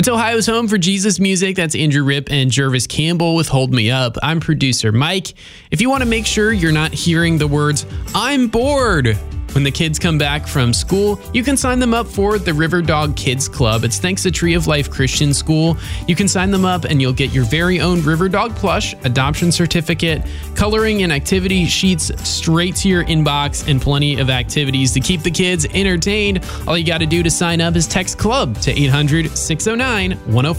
It's Ohio's home for Jesus music. That's Andrew Ripp and Jervis Campbell with Hold Me Up. I'm producer Mike. If you want to make sure you're not hearing the words, "I'm bored," when the kids come back from school, you can sign them up for the River Dog Kids Club. It's thanks to Tree of Life Christian School. You can sign them up and you'll get your very own River Dog plush, adoption certificate, coloring and activity sheets straight to your inbox, and plenty of activities to keep the kids entertained. All you got to do to sign up is text CLUB to 800-609-1045.